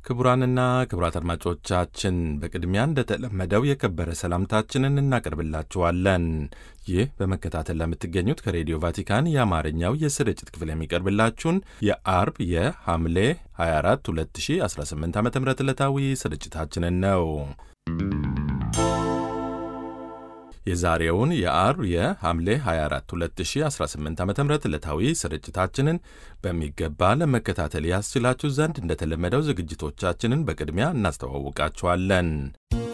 ክቡራንና ክቡራት አድማጮቻችን በቅድሚያ እንደተለመደው የከበረ ሰላምታችንን እናቀርብላችኋለን። ይህ በመከታተል ለምትገኙት ከሬዲዮ ቫቲካን የአማርኛው የስርጭት ክፍል የሚቀርብላችሁን የአርብ የሐምሌ 24 2018 ዓ.ም ዕለታዊ ስርጭታችንን ነው። የዛሬውን የአርብ የሐምሌ 24 2018 ዓ.ም ዕለታዊ ስርጭታችንን በሚገባ ለመከታተል ያስችላችሁ ዘንድ እንደተለመደው ዝግጅቶቻችንን በቅድሚያ እናስተዋውቃችኋለን።